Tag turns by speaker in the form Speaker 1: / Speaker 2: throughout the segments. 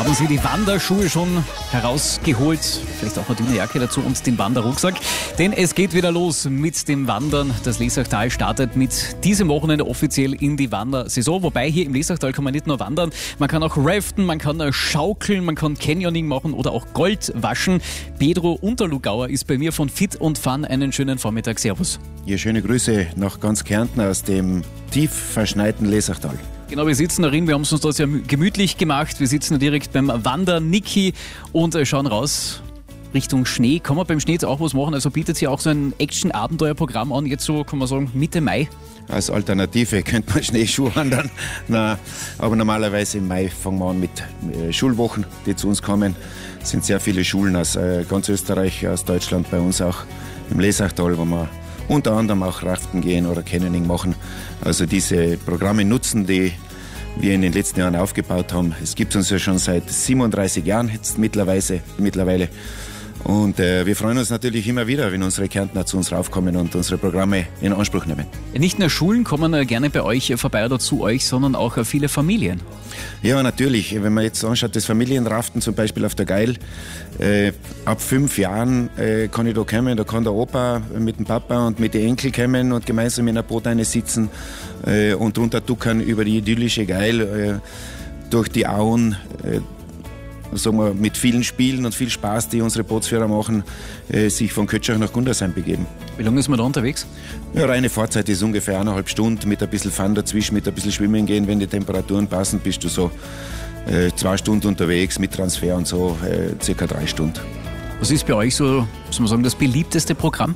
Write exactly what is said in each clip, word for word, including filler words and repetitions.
Speaker 1: Haben Sie die Wanderschuhe schon herausgeholt? Vielleicht auch eine dünne Jacke dazu und den Wanderrucksack. Denn es geht wieder los mit dem Wandern. Das Lesachtal startet mit diesem Wochenende offiziell in die Wandersaison. Wobei hier im Lesachtal kann man nicht nur wandern, man kann auch raften, man kann schaukeln, man kann Canyoning machen oder auch Gold waschen. Pedro Unterlugauer ist bei mir von Fit und Fun. Einen schönen Vormittag. Servus.
Speaker 2: Ja, schöne Grüße nach ganz Kärnten aus dem tief verschneiten Lesachtal.
Speaker 1: Genau, wir sitzen darin, wir haben es uns da sehr gemütlich gemacht. Wir sitzen direkt beim Wander-Niki und schauen raus Richtung Schnee. Kann man beim Schnee jetzt auch was machen? Also bietet sich auch so ein Action-Abenteuer-Programm an, jetzt so, kann man sagen, Mitte Mai?
Speaker 2: Als Alternative könnte man Schneeschuh wandern. Na, aber normalerweise im Mai fangen wir an mit äh, Schulwochen, die zu uns kommen. Es sind sehr viele Schulen aus äh, ganz Österreich, aus Deutschland, bei uns auch im Lesachtal, wo wir unter anderem auch Raften gehen oder Canyoning machen. Also diese Programme nutzen, die wir in den letzten Jahren aufgebaut haben. Es gibt uns ja schon seit siebenunddreißig Jahren jetzt mittlerweile. mittlerweile. Und äh, wir freuen uns natürlich immer wieder, wenn unsere Kärntner zu uns raufkommen und unsere Programme in Anspruch nehmen.
Speaker 1: Nicht nur Schulen kommen gerne bei euch vorbei oder zu euch, sondern auch viele Familien.
Speaker 2: Ja, natürlich. Wenn man jetzt anschaut, das Familienraften zum Beispiel auf der Geil, äh, ab fünf Jahren äh, kann ich da kommen, da kann der Opa mit dem Papa und mit den Enkel kommen und gemeinsam in einer Booteine sitzen äh, und runterduckern über die idyllische Geil, äh, durch die Auen, äh, sagen wir, mit vielen Spielen und viel Spaß, die unsere Bootsführer machen, äh, sich von Kötschach nach Gundersheim begeben.
Speaker 1: Wie lange ist man da unterwegs?
Speaker 2: Ja, reine Fahrzeit ist ungefähr eineinhalb Stunden, mit ein bisschen Fun dazwischen, mit ein bisschen Schwimmen gehen, wenn die Temperaturen passen, bist du so äh, zwei Stunden unterwegs, mit Transfer und so, äh, circa drei Stunden.
Speaker 1: Was ist bei euch so, muss man sagen, das beliebteste Programm?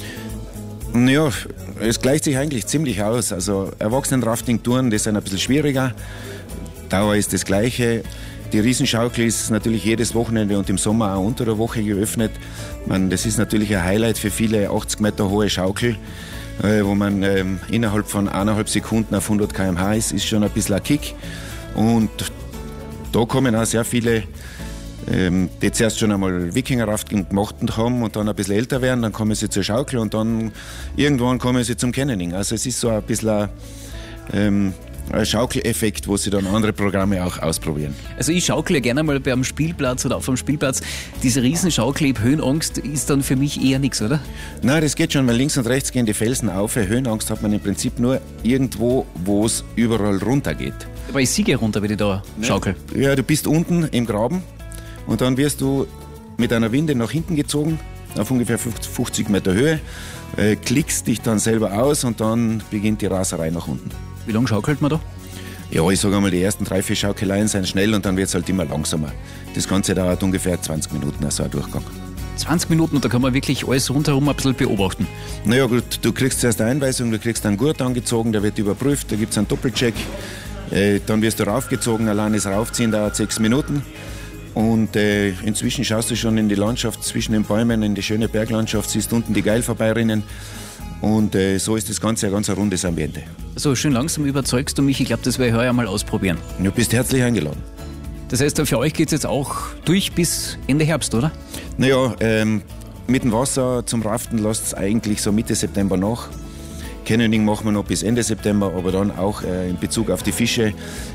Speaker 2: Ja, es gleicht sich eigentlich ziemlich aus. Also Erwachsenen-Rafting-Touren, die sind ein bisschen schwieriger. Dauer ist das Gleiche. Die Riesenschaukel ist natürlich jedes Wochenende und im Sommer auch unter der Woche geöffnet. Man, das ist natürlich ein Highlight für viele, achtzig Meter hohe Schaukel, äh, wo man ähm, innerhalb von eineinhalb Sekunden auf hundert Kilometer pro Stunde ist, ist schon ein bisschen ein Kick. Und da kommen auch sehr viele, ähm, die zuerst schon einmal Wikingerrafting gemacht haben und dann ein bisschen älter werden, dann kommen sie zur Schaukel und dann irgendwann kommen sie zum Canyoning. Also es ist so ein bisschen ein, ähm, ein Schaukeleffekt, wo sie dann andere Programme auch ausprobieren.
Speaker 1: Also ich schaukle gerne mal beim Spielplatz oder auf dem Spielplatz. Diese Riesenschaukel, ich hab Höhenangst, ist dann für mich eher nichts, oder?
Speaker 2: Nein, das geht schon, weil links und rechts gehen die Felsen auf. Höhenangst hat man im Prinzip nur irgendwo, wo es überall runter geht.
Speaker 1: Aber ich siege runter, wenn ich da schaukel.
Speaker 2: Ja, du bist unten im Graben und dann wirst du mit einer Winde nach hinten gezogen, auf ungefähr fünfzig Meter Höhe, äh, klickst dich dann selber aus und dann beginnt die Raserei nach unten.
Speaker 1: Wie lange schaukelt man da?
Speaker 2: Ja, ich sage einmal, die ersten drei, vier Schaukeleien sind schnell und dann wird es halt immer langsamer. Das Ganze dauert ungefähr zwanzig Minuten, also ein Durchgang.
Speaker 1: zwanzig Minuten und da kann man wirklich alles rundherum ein bisschen beobachten.
Speaker 2: Naja gut, du kriegst zuerst eine Einweisung, du kriegst einen Gurt angezogen, der wird überprüft, da gibt es einen Doppelcheck. Äh, dann wirst du raufgezogen, allein das Raufziehen dauert sechs Minuten. Und äh, inzwischen schaust du schon in die Landschaft zwischen den Bäumen, in die schöne Berglandschaft, siehst unten die Geil vorbeirinnen. Und äh, so ist das Ganze ein ganz rundes Ambiente.
Speaker 1: So, schön langsam überzeugst du mich. Ich glaube, das werde ich heuer mal ausprobieren.
Speaker 2: Du bist herzlich eingeladen.
Speaker 1: Das heißt, für euch geht es jetzt auch durch bis Ende Herbst, oder?
Speaker 2: Naja, ähm, mit dem Wasser zum Raften lasst es eigentlich so Mitte September nach. Canyoning machen wir noch bis Ende September, aber dann auch äh, in Bezug auf die Fische